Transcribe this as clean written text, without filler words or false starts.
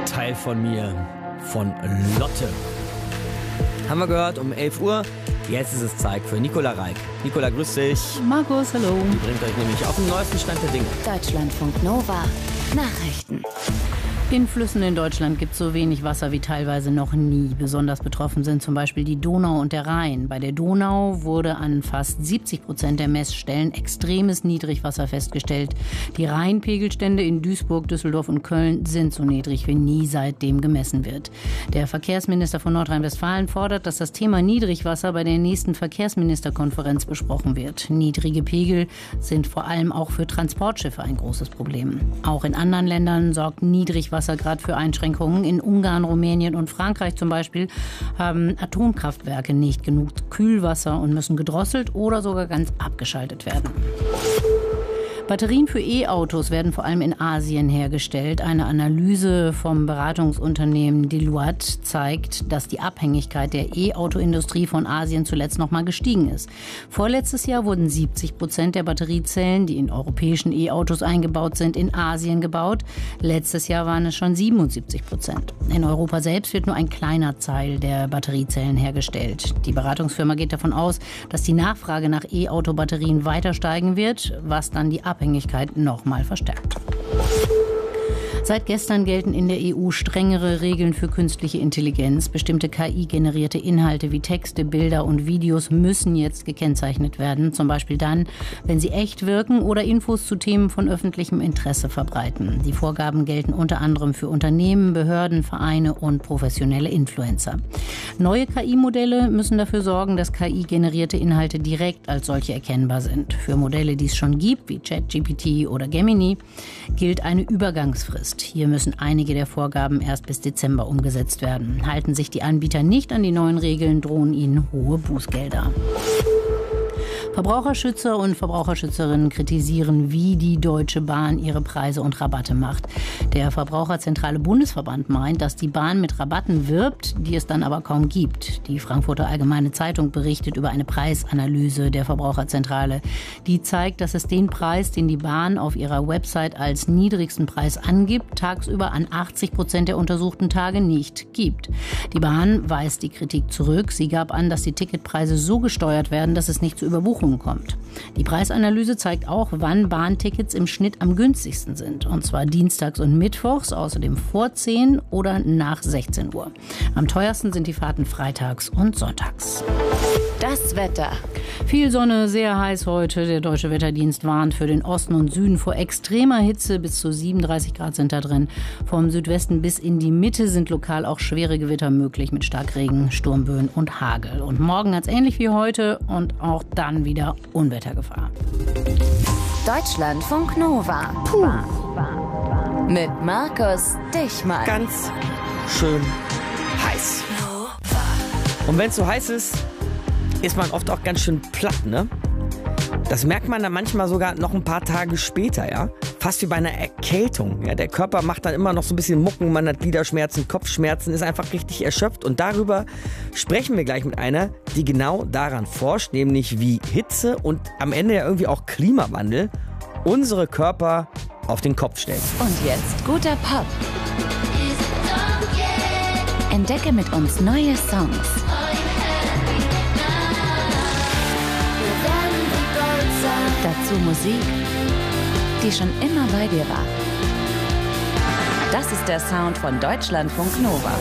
Teil von mir von Lotte. Haben wir gehört um 11 Uhr. Jetzt ist es Zeit für Nicola Reik. Nicola, grüß dich. Markus, hallo. Die bringt euch nämlich auf den neuesten Stand der Dinge. Deutschlandfunk Nova. Nachrichten. In Flüssen in Deutschland gibt es so wenig Wasser wie teilweise noch nie. Besonders betroffen sind zum Beispiel die Donau und der Rhein. Bei der Donau wurde an fast 70% der Messstellen extremes Niedrigwasser festgestellt. Die Rheinpegelstände in Duisburg, Düsseldorf und Köln sind so niedrig wie nie, seitdem gemessen wird. Der Verkehrsminister von Nordrhein-Westfalen fordert, dass das Thema Niedrigwasser bei der nächsten Verkehrsministerkonferenz besprochen wird. Niedrige Pegel sind vor allem auch für Transportschiffe ein großes Problem. Auch in anderen Ländern sorgt Niedrigwasser gerade für Einschränkungen. In Ungarn, Rumänien und Frankreich zum Beispiel haben Atomkraftwerke nicht genug Kühlwasser und müssen gedrosselt oder sogar ganz abgeschaltet werden. Batterien für E-Autos werden vor allem in Asien hergestellt. Eine Analyse vom Beratungsunternehmen Deloitte zeigt, dass die Abhängigkeit der E-Auto-Industrie von Asien zuletzt noch mal gestiegen ist. Vorletztes Jahr wurden 70% der Batteriezellen, die in europäischen E-Autos eingebaut sind, in Asien gebaut. Letztes Jahr waren es schon 77%. In Europa selbst wird nur ein kleiner Teil der Batteriezellen hergestellt. Die Beratungsfirma geht davon aus, dass die Nachfrage nach E-Auto-Batterien weiter steigen wird, was dann die Abhängigkeit nochmal verstärkt. Seit gestern gelten in der EU strengere Regeln für künstliche Intelligenz. Bestimmte KI-generierte Inhalte wie Texte, Bilder und Videos müssen jetzt gekennzeichnet werden. Zum Beispiel dann, wenn sie echt wirken oder Infos zu Themen von öffentlichem Interesse verbreiten. Die Vorgaben gelten unter anderem für Unternehmen, Behörden, Vereine und professionelle Influencer. Neue KI-Modelle müssen dafür sorgen, dass KI-generierte Inhalte direkt als solche erkennbar sind. Für Modelle, die es schon gibt, wie ChatGPT oder Gemini, gilt eine Übergangsfrist. Hier müssen einige der Vorgaben erst bis Dezember umgesetzt werden. Halten sich die Anbieter nicht an die neuen Regeln, drohen ihnen hohe Bußgelder. Verbraucherschützer und Verbraucherschützerinnen kritisieren, wie die Deutsche Bahn ihre Preise und Rabatte macht. Der Verbraucherzentrale Bundesverband meint, dass die Bahn mit Rabatten wirbt, die es dann aber kaum gibt. Die Frankfurter Allgemeine Zeitung berichtet über eine Preisanalyse der Verbraucherzentrale. Die zeigt, dass es den Preis, den die Bahn auf ihrer Website als niedrigsten Preis angibt, tagsüber an 80% der untersuchten Tage nicht gibt. Die Bahn weist die Kritik zurück. Sie gab an, dass die Ticketpreise so gesteuert werden, dass es nicht zu Überbuchungen kommt. Die Preisanalyse zeigt auch, wann Bahntickets im Schnitt am günstigsten sind. Und zwar dienstags und mittwochs, außerdem vor 10 oder nach 16 Uhr. Am teuersten sind die Fahrten freitags und sonntags. Das Wetter. Viel Sonne, sehr heiß heute. Der Deutsche Wetterdienst warnt für den Osten und Süden vor extremer Hitze. Bis zu 37 Grad sind da drin. Vom Südwesten bis in die Mitte sind lokal auch schwere Gewitter möglich mit Starkregen, Sturmböen und Hagel. Und morgen ganz ähnlich wie heute und auch dann wieder Unwettergefahr. Deutschlandfunk Nova. Puh. Mit Markus Dichmann. Ganz schön heiß. Und wenn es so heiß ist, ist man oft auch ganz schön platt, ne? Das merkt man dann manchmal sogar noch ein paar Tage später, ja? Fast wie bei einer Erkältung. Ja? Der Körper macht dann immer noch so ein bisschen Mucken, man hat Gliederschmerzen, Kopfschmerzen, ist einfach richtig erschöpft. Und darüber sprechen wir gleich mit einer, die genau daran forscht, nämlich wie Hitze und am Ende ja irgendwie auch Klimawandel unsere Körper auf den Kopf stellen. Und jetzt guter Pop. Entdecke mit uns neue Songs. Dazu Musik, die schon immer bei dir war. Das ist der Sound von Deutschlandfunk Nova.